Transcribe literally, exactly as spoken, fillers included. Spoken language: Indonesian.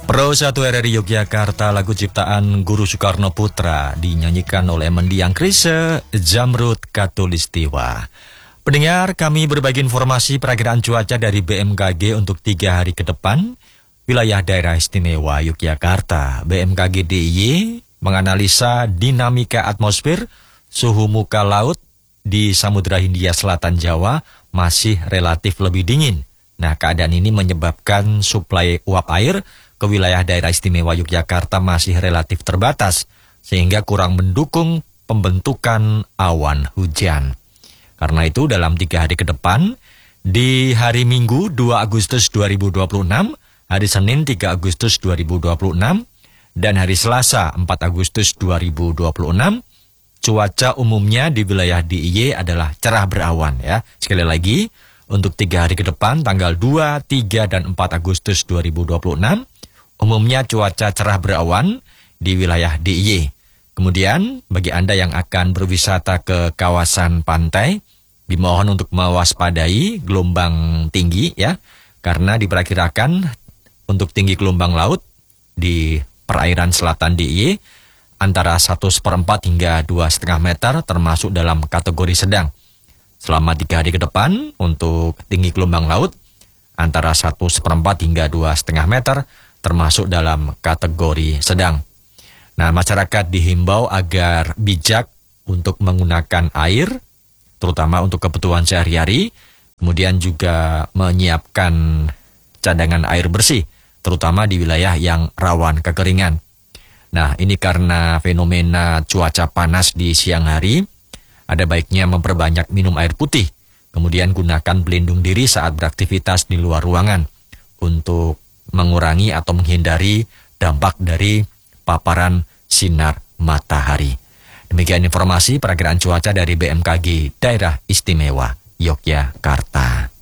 Pro satu R R I Yogyakarta, lagu ciptaan Guru Soekarno Putra dinyanyikan oleh Mendiang Krisye, Zamrud Khatulistiwa. Pendengar, kami berbagi informasi perakiraan cuaca dari B M K G untuk tiga hari ke depan. Wilayah Daerah Istimewa Yogyakarta, B M K G D I Y menganalisa dinamika atmosfer, suhu muka laut di Samudra Hindia Selatan Jawa masih relatif lebih dingin. Nah, keadaan ini menyebabkan suplai uap air ke wilayah Daerah Istimewa Yogyakarta masih relatif terbatas, sehingga kurang mendukung pembentukan awan hujan. Karena itu, dalam tiga hari ke depan, di hari Minggu dua Agustus dua ribu dua puluh enam, hari Senin tiga Agustus dua ribu dua puluh enam, dan hari Selasa empat Agustus dua ribu dua puluh enam, cuaca umumnya di wilayah D I Y adalah cerah berawan. Ya. Sekali lagi, untuk tiga hari ke depan, tanggal dua, tiga, dan empat Agustus dua ribu dua puluh enam, umumnya cuaca cerah berawan di wilayah D I Y. Kemudian, bagi Anda yang akan berwisata ke kawasan pantai, dimohon untuk mewaspadai gelombang tinggi, ya, karena diperkirakan untuk tinggi gelombang laut di perairan selatan D I Y antara satu seperempat hingga dua setengah meter, termasuk dalam kategori sedang. Selama tiga hari ke depan, untuk tinggi gelombang laut antara satu seperempat hingga dua setengah meter, termasuk dalam kategori sedang. Nah, masyarakat dihimbau agar bijak untuk menggunakan air, terutama untuk kebutuhan sehari-hari, kemudian juga menyiapkan cadangan air bersih, terutama di wilayah yang rawan kekeringan. Nah, ini karena fenomena cuaca panas di siang hari, ada baiknya memperbanyak minum air putih, kemudian gunakan pelindung diri saat beraktivitas di luar ruangan untuk mengurangi atau menghindari dampak dari paparan sinar matahari. Demikian informasi perakiraan cuaca dari B M K G Daerah Istimewa Yogyakarta.